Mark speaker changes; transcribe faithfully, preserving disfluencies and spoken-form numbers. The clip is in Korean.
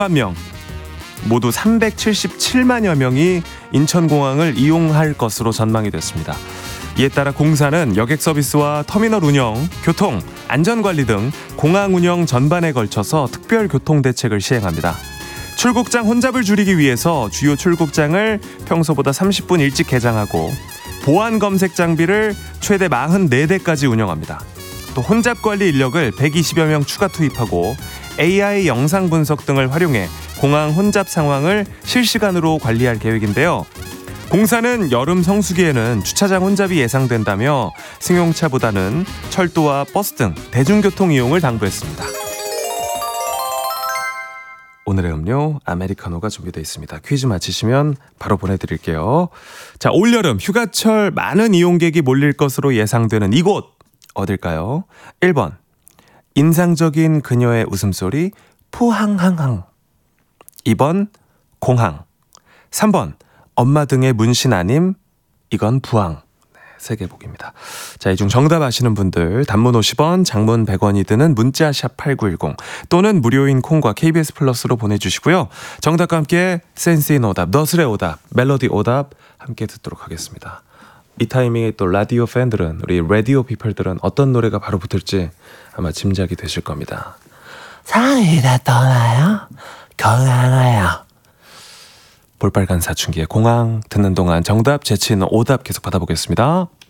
Speaker 1: 만 명, 모두 삼백칠십칠만여 명이 인천공항을 이용할 것으로 전망이 됐습니다. 이에 따라 공사는 여객 서비스와 터미널 운영, 교통, 안전관리 등 공항 운영 전반에 걸쳐서 특별 교통 대책을 시행합니다. 출국장 혼잡을 줄이기 위해서 주요 출국장을 평소보다 삼십 분 일찍 개장하고 보안 검색 장비를 최대 사십사 대까지 운영합니다. 또 혼잡 관리 인력을 백이십여 명 추가 투입하고 에이아이 영상 분석 등을 활용해 공항 혼잡 상황을 실시간으로 관리할 계획인데요. 공사는 여름 성수기에는 주차장 혼잡이 예상된다며 승용차보다는 철도와 버스 등 대중교통 이용을 당부했습니다. 오늘의 음료 아메리카노가 준비되어 있습니다. 퀴즈 맞히시면 바로 보내드릴게요. 자, 올여름 휴가철 많은 이용객이 몰릴 것으로 예상되는 이곳 어딜까요? 일 번 인상적인 그녀의 웃음소리 푸항항항, 이 번 공항, 삼 번 엄마 등의 문신 아님, 이건 부항. 네, 세 개 보기입니다. 자, 이 중 정답 아시는 분들 단문 오십 원, 장문 백 원이 드는 문자 샵 팔구일공 또는 무료인 콩과 케이비에스 플러스로 보내주시고요. 정답과 함께 센스인 오답, 너스레 오답, 멜로디 오답 함께 듣도록 하겠습니다. 이 타이밍에 또 라디오 팬들은, 우리 라디오 피플들은 어떤 노래가 바로 붙을지 아마 짐작이 되실 겁니다. 사랑이 다 떠나요 건강해요. 볼빨간 사춘기의 공항 듣는 동안 정답, 재치 있는 오답 계속 받아보겠습니다.